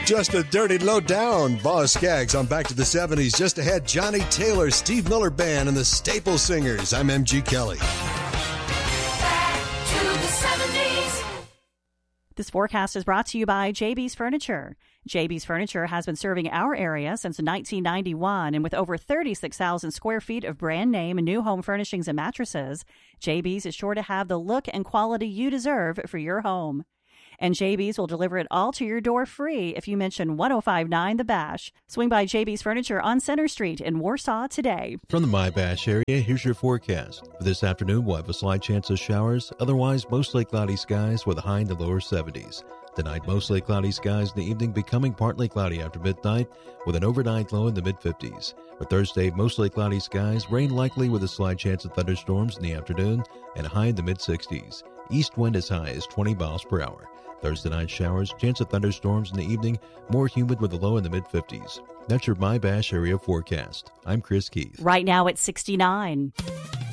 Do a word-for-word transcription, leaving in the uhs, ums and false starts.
Just a dirty low down. Boz Skaggs on Back to the seventies. Just ahead, Johnny Taylor, Steve Miller Band, and the Staple Singers. I'm M G Kelly. Back to the seventies. This forecast is brought to you by J B's Furniture. J B's Furniture has been serving our area since nineteen ninety-one, and with over thirty-six thousand square feet of brand name and new home furnishings and mattresses, J B's is sure to have the look and quality you deserve for your home. And J B's will deliver it all to your door free if you mention one oh five nine The Bash. Swing by J B's Furniture on Center Street in Warsaw today. From the My Bash area, here's your forecast. For this afternoon, we'll have a slight chance of showers. Otherwise, mostly cloudy skies with a high in the lower seventies. Tonight, mostly cloudy skies in the evening, becoming partly cloudy after midnight with an overnight low in the mid-fifties. For Thursday, mostly cloudy skies, rain likely with a slight chance of thunderstorms in the afternoon and a high in the mid-sixties. East wind as high as twenty miles per hour. Thursday night showers, chance of thunderstorms in the evening, more humid with a low in the mid-fifties. That's your My Bash area forecast. I'm Chris Keith. Right now it's sixty-nine.